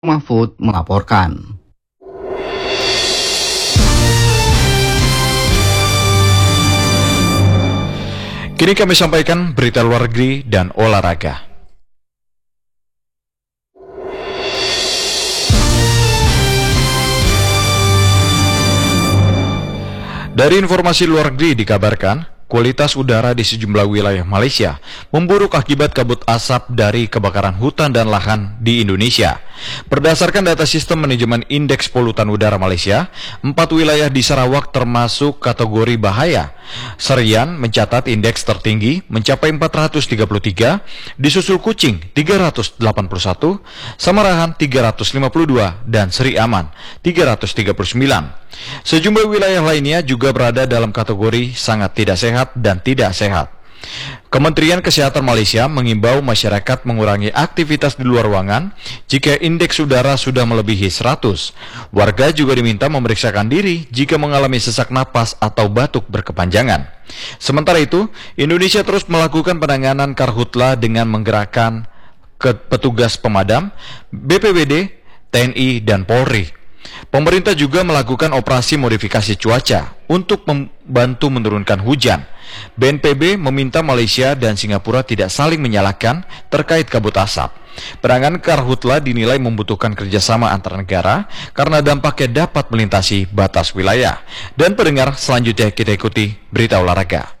Mahfud melaporkan. Kini kami sampaikan berita luar negeri dan olahraga. Dari informasi luar negeri dikabarkan, kualitas udara di sejumlah wilayah Malaysia memburuk akibat kabut asap dari kebakaran hutan dan lahan di Indonesia. Berdasarkan data sistem manajemen indeks polutan udara Malaysia, 4 wilayah di Sarawak termasuk kategori bahaya. Serian mencatat indeks tertinggi mencapai 433, disusul Kuching 381, Samarahan 352, dan Seri Aman 339. Sejumlah wilayah lainnya juga berada dalam kategori sangat tidak sehat dan tidak sehat. Kementerian Kesehatan Malaysia mengimbau masyarakat mengurangi aktivitas di luar ruangan jika indeks udara sudah melebihi 100. Warga juga diminta memeriksakan diri jika mengalami sesak napas atau batuk berkepanjangan. Sementara itu, Indonesia terus melakukan penanganan karhutla dengan menggerakkan petugas pemadam, BPBD, TNI, dan Polri. Pemerintah juga melakukan operasi modifikasi cuaca untuk membantu menurunkan hujan. BNPB meminta Malaysia dan Singapura tidak saling menyalahkan terkait kabut asap. Penanganan karhutla dinilai membutuhkan kerjasama antar negara karena dampaknya dapat melintasi batas wilayah. Dan pendengar, selanjutnya kita ikuti berita olahraga.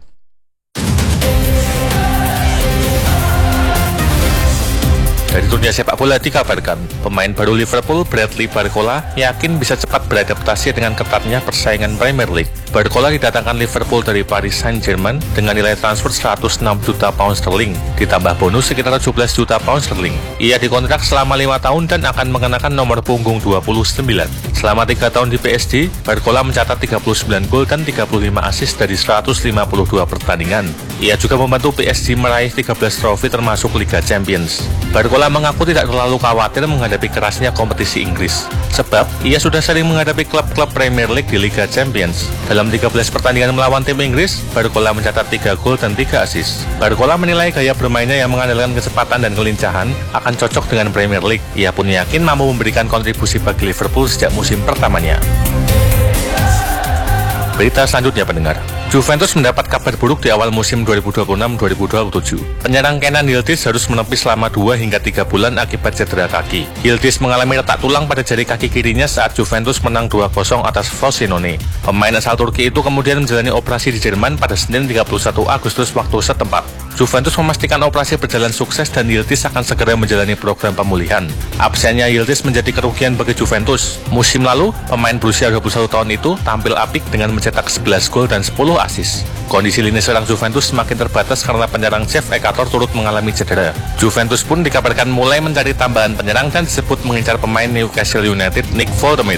Dari dunia sepak bola dikabarkan, pemain baru Liverpool Bradley Barcola yakin bisa cepat beradaptasi dengan ketatnya persaingan Premier League. Barcola didatangkan Liverpool dari Paris Saint-Germain dengan nilai transfer 106 juta pound sterling, ditambah bonus sekitar 17 juta pound sterling. Ia dikontrak selama 5 tahun dan akan mengenakan nomor punggung 29. Selama 3 tahun di PSG, Barcola mencatat 39 gol dan 35 assist dari 152 pertandingan. Ia juga membantu PSG meraih 13 trofi termasuk Liga Champions. Barcola mengaku tidak terlalu khawatir menghadapi kerasnya kompetisi Inggris, sebab ia sudah sering menghadapi klub-klub Premier League di Liga Champions. Dalam 13 pertandingan melawan tim Inggris, Barcola mencatat 3 gol dan 3 assist. Barcola menilai gaya bermainnya yang mengandalkan kecepatan dan kelincahan akan cocok dengan Premier League. Ia pun yakin mampu memberikan kontribusi bagi Liverpool sejak musim pertamanya. Berita selanjutnya pendengar. Juventus mendapat kabar buruk di awal musim 2026-2027. Penyerang Kenan Yildiz harus menepi selama 2 hingga 3 bulan akibat cedera kaki. Yildiz mengalami retak tulang pada jari kaki kirinya saat Juventus menang 2-0 atas Frosinone. Pemain asal Turki itu kemudian menjalani operasi di Jerman pada Senin 31 Agustus waktu setempat. Juventus memastikan operasi berjalan sukses dan Yildiz akan segera menjalani program pemulihan. Absennya Yildiz menjadi kerugian bagi Juventus. Musim lalu, pemain berusia 21 tahun itu tampil apik dengan mencetak 11 gol dan 10 assist. Kondisi lini serang Juventus semakin terbatas karena penyerang Jeff Ekator turut mengalami cedera. Juventus pun dikabarkan mulai mencari tambahan penyerang dan disebut mengincar pemain Newcastle United Nick Voldemort.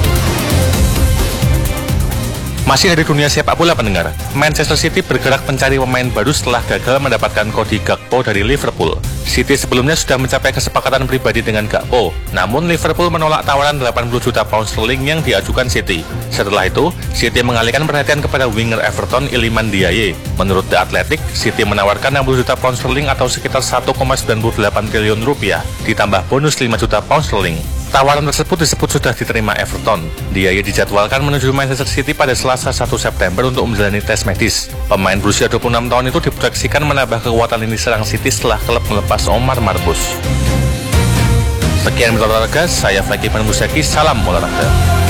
Masih dari dunia sepak bola pendengar, Manchester City bergerak mencari pemain baru setelah gagal mendapatkan Cody Gakpo dari Liverpool. City sebelumnya sudah mencapai kesepakatan pribadi dengan Gakpo, namun Liverpool menolak tawaran 80 juta pound sterling yang diajukan City. Setelah itu, City mengalihkan perhatian kepada winger Everton Iliman Ndiaye. Menurut The Athletic, City menawarkan 60 juta pound sterling atau sekitar 1,98 triliun rupiah, ditambah bonus 5 juta pound sterling. Tawaran tersebut disebut sudah diterima Everton. Ndiaye dijadwalkan menuju Manchester City pada Selasa 1 September untuk menjalani tes medis. Pemain berusia 26 tahun itu diproyeksikan menambah kekuatan lini serang City setelah klub melepas Omar Marcus. Sekian berita olahraga, saya Fakih Musaki, salam olahraga.